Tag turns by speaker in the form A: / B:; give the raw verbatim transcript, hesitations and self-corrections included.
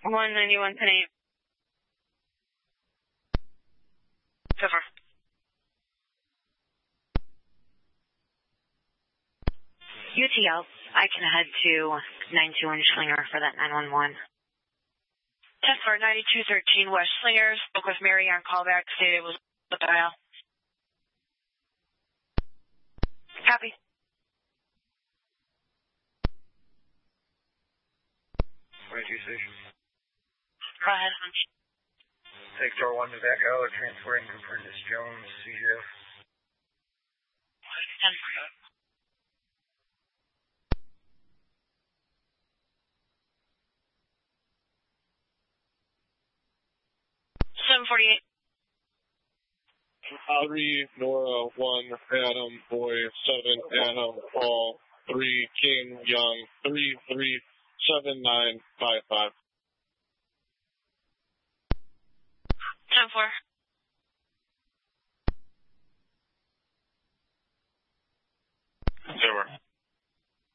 A: one ninety-one, ten eight. So far.
B: U T L, I can head to nine two one Schlinger for that nine one one.
A: ten four, ninety-two thirteen West Schlinger. Spoke with Mary on callback. Stated it was the dial. Copy.
C: twenty-two station.
A: Go ahead.
C: Take door one to back out, transferring to Prentice Jones, C G F.
A: ten four. seven forty-eight.
D: Three, Nora, one, Adam, Boy, seven, Adam, Paul, three, King, Young, three, three, seven, nine, five, five.
A: ten four.